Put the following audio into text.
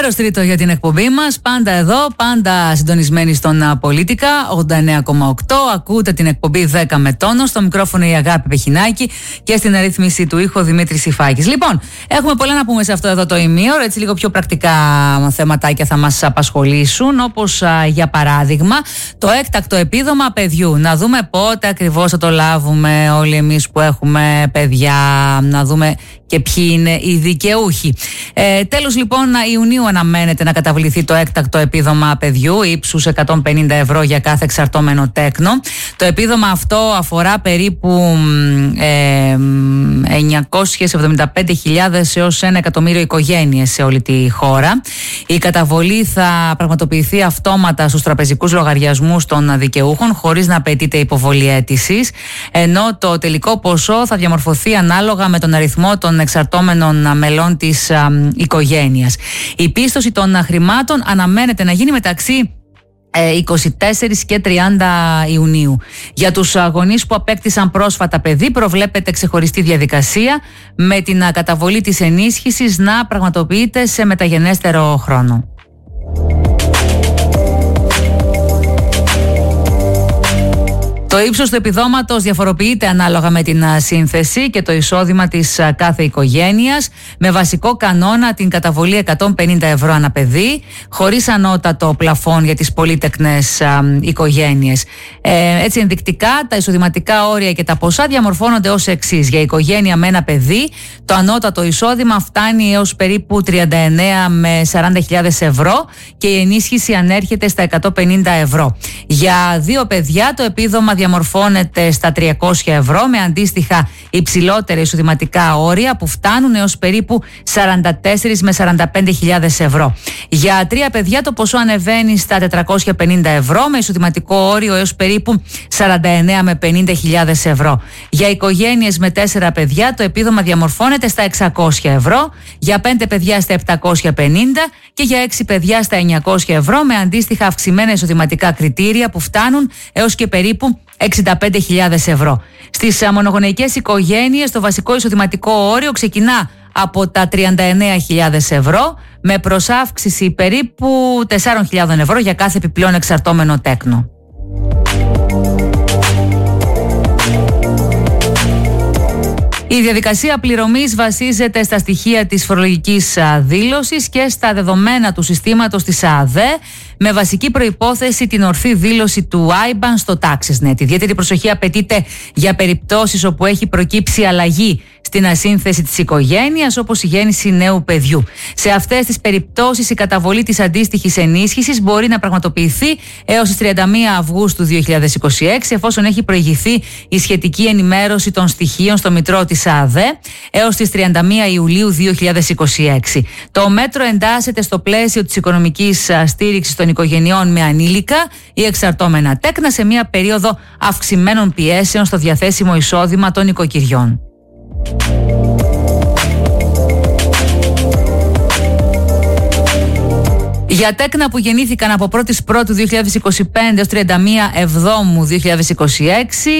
Μέρος τρίτο για την εκπομπή μας. Πάντα εδώ, πάντα συντονισμένοι στον Πολίτικα 89,8. Ακούτε την εκπομπή 10 με τόνο. Στο μικρόφωνο η Αγάπη Πεχινάκη και στην αρρύθμιση του ήχου Δημήτρης Ιφάκης. Λοιπόν, έχουμε πολλά να πούμε σε αυτό εδώ το ημίωρο. Έτσι, λίγο πιο πρακτικά θεματάκια θα μας απασχολήσουν. Όπως για παράδειγμα, το έκτακτο επίδομα παιδιού. Να δούμε πότε ακριβώς θα το λάβουμε όλοι εμείς που έχουμε παιδιά. Να δούμε και ποιοι είναι οι δικαιούχοι. Τέλος λοιπόν Ιουνίου αναμένεται να καταβληθεί το έκτακτο επίδομα παιδιού ύψους 150 ευρώ για κάθε εξαρτώμενο τέκνο. Το επίδομα αυτό αφορά περίπου 975.000 έως 1 εκατομμύριο οικογένειες σε όλη τη χώρα. Η καταβολή θα πραγματοποιηθεί αυτόματα στους τραπεζικούς λογαριασμούς των δικαιούχων χωρίς να απαιτείται υποβολή αίτησης, ενώ το τελικό ποσό θα διαμορφωθεί ανάλογα με τον αριθμό των εξαρτώμενων μελών της οικογένειας. Η πίστοση των χρημάτων αναμένεται να γίνει μεταξύ 24 και 30 Ιουνίου. Για τους γονείς που απέκτησαν πρόσφατα παιδί προβλέπεται ξεχωριστή διαδικασία με την καταβολή της ενίσχυσης να πραγματοποιείται σε μεταγενέστερο χρόνο. Το ύψος του επιδόματος διαφοροποιείται ανάλογα με την σύνθεση και το εισόδημα της κάθε οικογένειας, με βασικό κανόνα την καταβολή 150 ευρώ ανά παιδί, χωρίς ανώτατο πλαφόν για τις πολύτεκνες οικογένειες. Έτσι ενδεικτικά τα εισοδηματικά όρια και τα ποσά διαμορφώνονται ως εξής. Για οικογένεια με ένα παιδί το ανώτατο εισόδημα φτάνει έως περίπου 39 με 40.000 ευρώ και η ενίσχυση ανέρχεται στα 150 ευρώ. Για δύο παιδιά το επίδομα διαμορφώνεται στα 300 ευρώ με αντίστοιχα υψηλότερα εισοδηματικά όρια που φτάνουν έως περίπου 44 με 45.000 ευρώ. Για τρία παιδιά το ποσό ανεβαίνει στα 450 ευρώ με εισοδηματικό όριο έως περίπου 49 με 50.000 ευρώ. Για οικογένειες με 4 παιδιά το επίδομα διαμορφώνεται στα 600 ευρώ, για 5 παιδιά στα 750 και για 6 παιδιά στα 900 ευρώ με αντίστοιχα αυξημένα εισοδηματικά κριτήρια που φτάνουν έως και περίπου 65.000 ευρώ. Στις μονογονεϊκές οικογένειες το βασικό εισοδηματικό όριο ξεκινά από τα 39.000 ευρώ με προσάυξηση περίπου 4.000 ευρώ για κάθε επιπλέον εξαρτώμενο τέκνο. Η διαδικασία πληρωμής βασίζεται στα στοιχεία της φορολογικής δήλωσης και στα δεδομένα του συστήματος της ΑΔΕ, με βασική προϋπόθεση την ορθή δήλωση του IBAN στο TaxisNet. Ιδιαίτερη προσοχή απαιτείται για περιπτώσεις όπου έχει προκύψει αλλαγή στην ασύνθεση της οικογένειας, όπως η γέννηση νέου παιδιού. Σε αυτές τις περιπτώσεις η καταβολή της αντίστοιχης ενίσχυσης μπορεί να πραγματοποιηθεί έως τις 31 Αυγούστου 2026, εφόσον έχει προηγηθεί η σχετική ενημέρωση των στοιχείων στο Μητρό της ΑΔΕ έως τις 31 Ιουλίου 2026. Το μέτρο εντάσσεται στο πλαίσιο της οικονομικής στήριξης των οικογενειών με ανήλικα ή εξαρτώμενα τέκνα σε μια περίοδο αυξημένων πιέσεων στο διαθέσιμο εισόδημα των οικοκυριών. Για τέκνα που γεννήθηκαν από 1η Πρώτου 2025 έως 31 Εβδόμου 2026